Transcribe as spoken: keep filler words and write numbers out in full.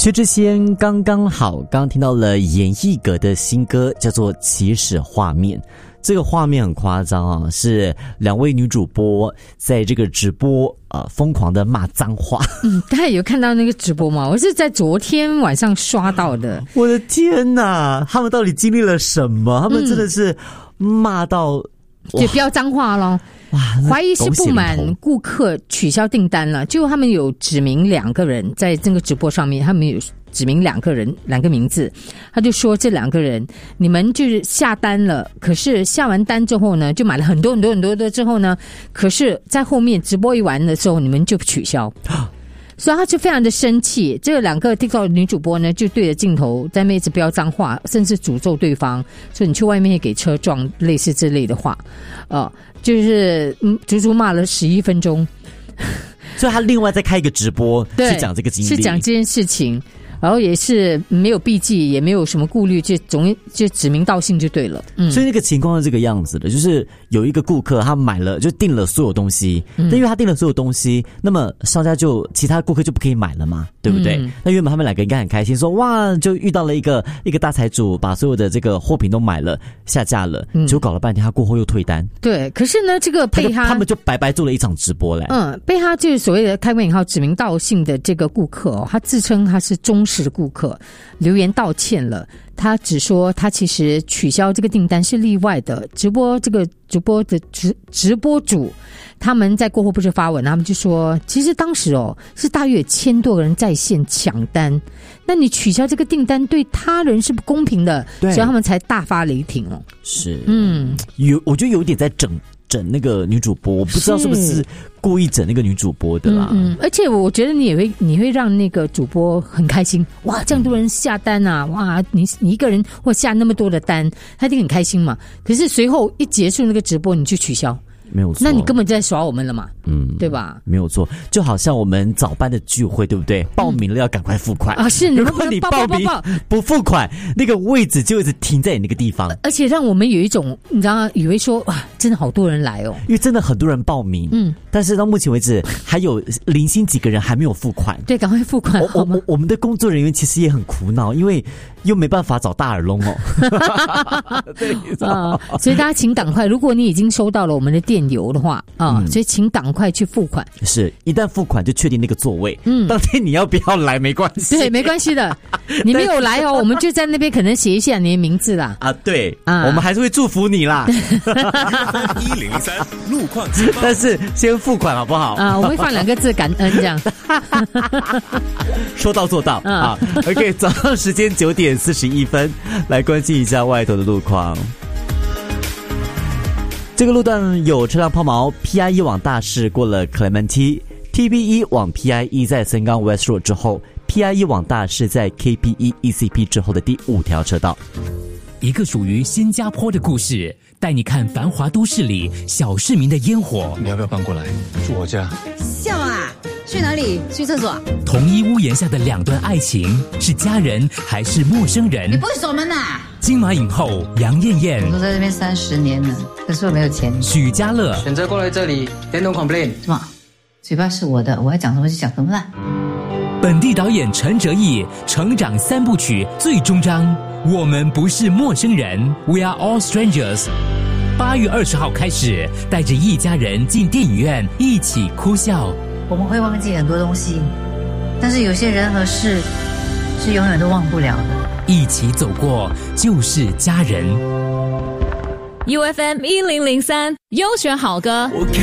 薛之谦刚刚好，刚刚听到了严艺格的新歌，叫做《起始画面》。这个画面很夸张啊，是两位女主播在这个直播呃疯狂的骂脏话。 嗯，大家有看到那个直播吗？我是在昨天晚上刷到的。 我的天哪，他们到底经历了什么？他们真的是骂到、 嗯、就飙脏话咯。怀疑是不满顾客取消订单了，就他们有指明两个人在这个直播上面，他们有指明两个人两个名字，他就说这两个人你们就是下单了，可是下完单之后呢，就买了很多很多很多的之后呢，可是在后面直播一完的时候你们就取消。所以他就非常的生气，这两个 TikTok 女主播呢就对着镜头在那边一直飙脏话，甚至诅咒对方说你去外面也给车撞，类似之类的话，呃，就是嗯，足足骂了十一分钟。 所以他另外再开一个直播去讲这个经历， 是讲这件事情，然后也是没有避忌，也没有什么顾虑，就总就指名道姓就对了。嗯， 所以那个情况是这个样子的，就是有一个顾客他买了就订了所有东西，嗯、但因为他订了所有东西，那么商家就其他顾客就不可以买了嘛，对不对？嗯、那原本他们两个应该很开心，说哇，就遇到了一个一个大财主，把所有的这个货品都买了，下架了，嗯、结果搞了半天，他过后又退单。 对，可是呢，这个被他他们就白白做了一场直播嘞。 嗯，被他就是所谓的开关引号指名道姓的这个顾客哦，他自称他是忠实的顾客，留言道歉了。他只说他其实取消这个订单是例外的，直播这个直播的直直播主他们在过后不是发文，他们就说其实当时哦是大约有千多个人在线抢单，那你取消这个订单对他人是不公平的，所以他们才大发雷霆哦。 是，嗯，有我觉得有一点在整整那个女主播，我不知道是不是故意整那个女主播的啦。 嗯，嗯而且我觉得你也会，你会让那个主播很开心，哇，这样多人下单啊，哇，你你一个人或下那么多的单，他一定很开心嘛。可是随后一结束那个直播，你就取消。 没有错， 那你根本在耍我们了嘛，嗯，对吧？ 没有错，就好像我们早班的聚会，对不对？报名了要赶快付款、 嗯、啊！是， 如果你报名不付款，那个位置就一直停在你那个地方， 而且让我们有一种你知道吗？以为说哇，真的好多人来哦， 因为真的很多人报名，嗯，但是到目前为止还有零星几个人还没有付款， 对，赶快付款我好吗？ 我我们的工作人员其实也很苦恼，因为又没办法找大耳窿哦，对啊、呃，所以大家请赶快，如果你已经收到了我们的电邮的话。啊、嗯，所以请赶快去付款。 是，一旦付款就确定那个座位。嗯，当天你要不要来没关系。 对，没关系的。你没有来哦，我们就在那边可能写一下你的名字啦。 啊，对，啊，我们还是会祝福你啦。 一零零三路况， 但是先付款好不好？ 啊，我会放两个字感恩这样。 说到做到、嗯、啊。OK， 早上时间九点四十一分，来关心一下外头的路况。这个路段有车辆抛锚 ，P I E 往大市过了 Clementi，T B E 往 P I E 在森冈 West Road 之后 ，P I E 往大市在 K P E E C P 之后的第五条车道。 一个属于新加坡的故事，带你看繁华都市里小市民的烟火。 你要不要搬过来住我家？ 笑啊！去哪里？去厕所。 同一屋檐下的两段爱情，是家人还是陌生人？ 你不会锁门啊？ 金马影后杨艳艳， 我都在这边三十年了，可是我没有钱。 许家乐选择过来这里，连同 complain。 什么？嘴巴是我的，我要讲什么就讲什么啦。 本地导演陈哲艺成长三部曲最终章，我们不是陌生人 ，We are all strangers。八月二十号开始，带着一家人进电影院一起哭笑。 我们会忘记很多东西，但是有些人和事是永远都忘不了的。 一起走过就是家人。 U F M 一零零三优选好歌。 我看